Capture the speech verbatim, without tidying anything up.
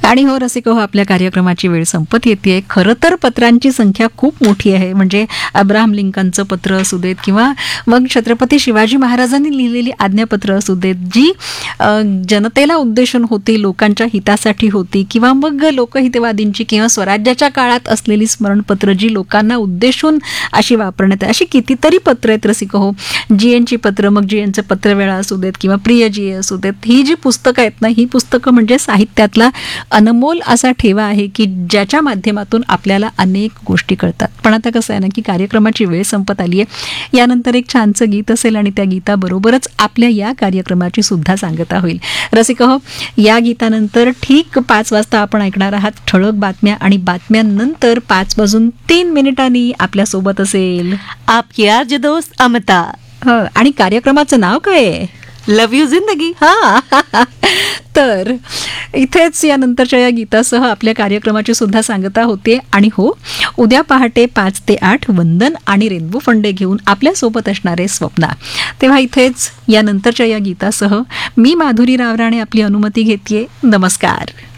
आणि हो रसिक हो, आपल्या कार्यक्रमाची वेळ संपत येते. खरं तर पत्रांची संख्या खूप मोठी आहे. म्हणजे अब्राहम लिंकनचं पत्र असू देत किंवा मग छत्रपती शिवाजी महाराजांनी लिहिलेली आज्ञापत्र असू देत, जी अ, जनतेला उद्देशून होती, लोकांच्या हितासाठी होती, किंवा मग लोकहितवादींची किंवा स्वराज्याच्या काळात असलेली स्मरणपत्र जी लोकांना उद्देशून अशी वापरण्यात आहे. अशी कितीतरी पत्र आहेत रसिक हो. जी एनची पत्र, मग जी एनचं पत्रवेळा असू देत किंवा प्रिय जी ए असू देत, ही जी पुस्तकं आहेत ना, ही पुस्तकं म्हणजे साहित्यातला अनमोल असा ठेवा आहे की ज्याच्या माध्यमातून आपल्याला अनेक गोष्टी कळतात. पण आता कसं आहे ना की कार्यक्रमाची वेळ संपत आली आहे. यानंतर एक छानसं गीत असेल आणि त्या गीताबरोबरच आपल्या या कार्यक्रमाची सुद्धा सांगता होईल. रसिक हो, या गीतानंतर ठीक पाच वाजता आपण ऐकणार आहात ठळक बातम्या आणि बातम्यांनंतर पाच वाजून तीन मिनिटांनी आपल्यासोबत असेल आपकी आरजे दोस्त अमिता. हं, आणि कार्यक्रमाचं नाव काय आहे? लव यू जिंदगी. हा तर इथेच या नंतरच्या या गीतासह आपल्या कार्यक्रमाची सुद्धा सांगता होते. आणि हो, उद्या पहाटे पाच ते आठ वंदन आणि रेनबो फंडे घेऊन आपल्यासोबत असणारे स्वप्ना. तेव्हा इथेच या नंतरच्या या गीतासह मी माधुरी रावराणे आपली अनुमती घेतेय. नमस्कार.